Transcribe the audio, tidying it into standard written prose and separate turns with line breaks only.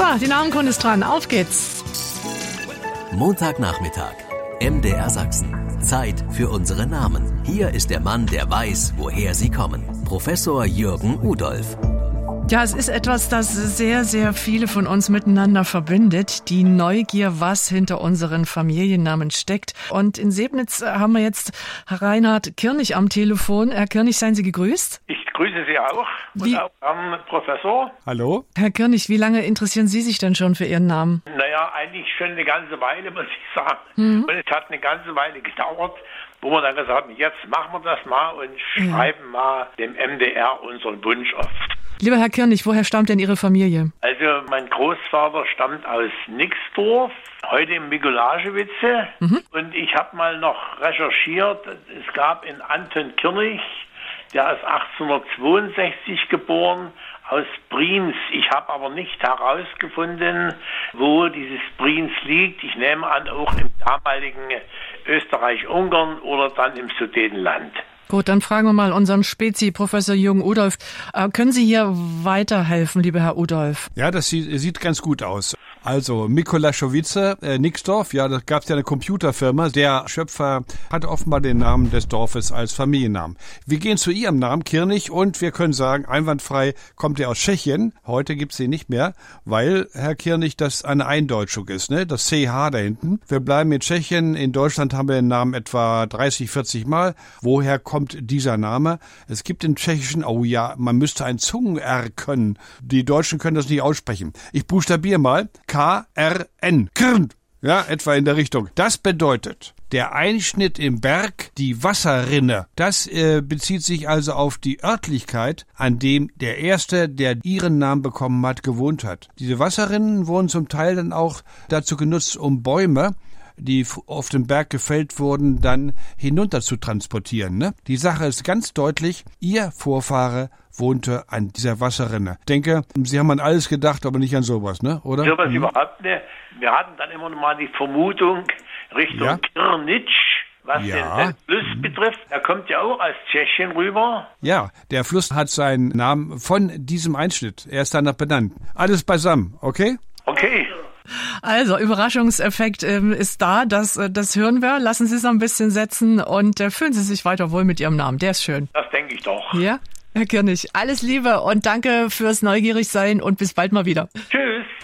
So, die Namenkunde ist dran. Auf geht's.
Montagnachmittag. MDR Sachsen. Zeit für unsere Namen. Hier ist der Mann, der weiß, woher sie kommen. Professor Jürgen Udolph.
Ja, es ist etwas, das sehr, sehr viele von uns miteinander verbindet. Die Neugier, was hinter unseren Familiennamen steckt. Und in Sebnitz haben wir jetzt Reinhard Kirnig am Telefon. Herr Kirnig, seien Sie gegrüßt.
Ich grüße Sie auch. Und auch Herrn Professor.
Hallo.
Herr Kirnig, wie lange interessieren Sie sich denn schon für Ihren Namen?
Naja, eigentlich schon eine ganze Weile, muss ich sagen. Und es hat eine ganze Weile gedauert, wo wir dann gesagt haben, jetzt machen wir das mal und schreiben mal dem MDR unseren Wunsch auf.
Lieber Herr Kirnig, woher stammt denn Ihre Familie?
Also mein Großvater stammt aus Nixdorf, heute im Mikulajewitze. Und ich habe mal noch recherchiert, es gab in Anton Kirnig, der ist 1862 geboren, aus Brienz. Ich habe aber nicht herausgefunden, wo dieses Brienz liegt. Ich nehme an, auch im damaligen Österreich-Ungarn oder dann im Sudetenland.
Gut, dann fragen wir mal unseren Spezi, Professor Jürgen Udolph. Können Sie hier weiterhelfen, lieber Herr Udolph?
Ja, das sieht ganz gut aus. Also Mikulajewitze, Nixdorf, ja, da gab es ja eine Computerfirma. Der Schöpfer hat offenbar den Namen des Dorfes als Familiennamen. Wir gehen zu Ihrem Namen, Kirnig, und wir können sagen, einwandfrei kommt er aus Tschechien. Heute gibt's ihn nicht mehr, weil, Herr Kirnig, das eine Eindeutschung ist, ne? Das CH da hinten. Wir bleiben in Tschechien. In Deutschland haben wir den Namen etwa 30, 40 Mal. Woher kommt dieser Name? Es gibt im Tschechischen, oh ja, man müsste ein Zungen-R können. Die Deutschen können das nicht aussprechen. Ich buchstabiere mal. K-R-N. Krn. Ja, etwa in der Richtung. Das bedeutet, der Einschnitt im Berg, die Wasserrinne, das bezieht sich also auf die Örtlichkeit, an dem der Erste, der ihren Namen bekommen hat, gewohnt hat. Diese Wasserrinnen wurden zum Teil dann auch dazu genutzt, um Bäume, die auf dem Berg gefällt wurden, dann hinunter zu transportieren. Ne? Die Sache ist ganz deutlich, Ihr Vorfahre wohnte an dieser Wasserrinne. Ich denke, Sie haben an alles gedacht, aber nicht an sowas, ne? Oder?
Ja, was überhaupt nicht. Wir hatten dann immer noch mal die Vermutung Richtung Kirnitsch, was den Fluss betrifft. Er kommt ja auch aus Tschechien rüber.
Ja, der Fluss hat seinen Namen von diesem Einschnitt. Er ist danach benannt. Alles beisammen, okay?
Okay.
Also, Überraschungseffekt ist da, das hören wir. Lassen Sie es ein bisschen setzen und fühlen Sie sich weiter wohl mit Ihrem Namen. Der ist schön.
Das denke ich doch.
Ja, Herr Kirnig, alles Liebe und danke fürs Neugierigsein und bis bald mal wieder.
Tschüss.